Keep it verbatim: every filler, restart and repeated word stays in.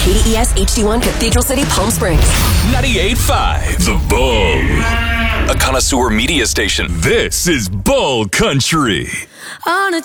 K D E S H D one Cathedral City, Palm Springs. ninety-eight point five The Bull. A connoisseur media station. This is Bull Country. On a